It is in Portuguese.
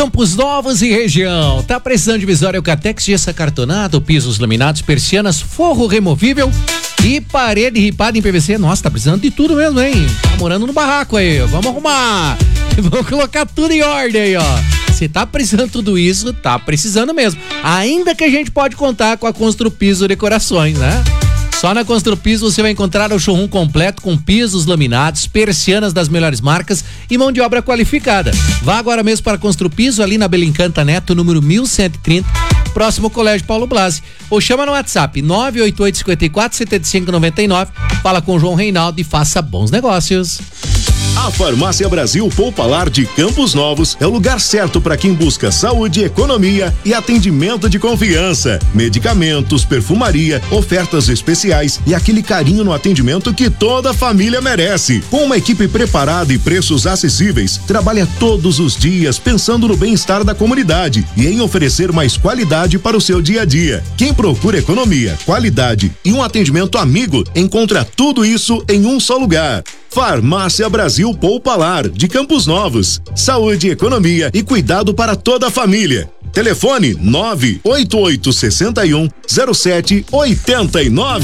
Campos Novos e região. Tá precisando de visória Eucatex, gesso acartonado, pisos laminados, persianas, forro removível e parede ripada em PVC. Nossa, tá precisando de tudo mesmo, hein? Tá morando no barraco aí, vamos arrumar. Vamos colocar tudo em ordem aí, ó. Se tá precisando de tudo isso, tá precisando mesmo. Ainda que a gente pode contar com a Construpiso Decorações, né? Só na Construpiso você vai encontrar o showroom completo com pisos laminados, persianas das melhores marcas e mão de obra qualificada. Vá agora mesmo para a Construpiso, ali na Belincanta Neto, número 1130, próximo ao Colégio Paulo Blasi. Ou chama no WhatsApp 988-54-7599, fala com o João Reinaldo e faça bons negócios. A Farmácia Brasil Poupalar de Campos Novos é o lugar certo para quem busca saúde, economia e atendimento de confiança. Medicamentos, perfumaria, ofertas especiais e aquele carinho no atendimento que toda família merece. Com uma equipe preparada e preços acessíveis, trabalha todos os dias pensando no bem-estar da comunidade e em oferecer mais qualidade para o seu dia a dia. Quem procura economia, qualidade e um atendimento amigo, encontra tudo isso em um só lugar. Farmácia Brasil Poupalar de Campos Novos. Saúde, economia e cuidado para toda a família. Telefone 988610789.